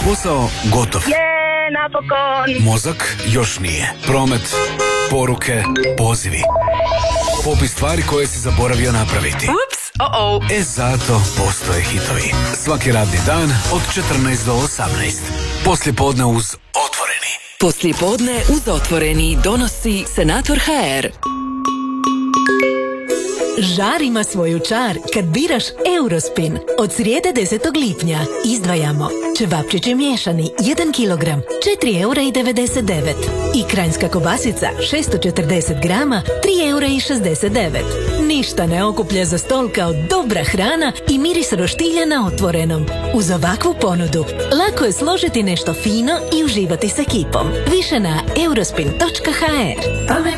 Posao gotov. Napokon. Mozak još nije. Promet, poruke, pozivi. Popis stvari koje si zaboravio napraviti. Ups, Zato postoje hitovi. Svaki radni dan od 14 do 18. Poslijepodne uz Otvoreni. Poslijepodne uz Otvoreni donosi Senator HR. Žar ima svoju čar kad biraš Eurospin. Od srijede 10. lipnja izdvajamo čevapčići miješani 1 kg, 4,99 € i kranjska kobasica 640 grama, 3,69 €. Ništa ne okuplja za stol kao dobra hrana i miris roštilja na Otvorenom. Uz ovakvu ponudu lako je složiti nešto fino i uživati s ekipom. Više na eurospin.hr.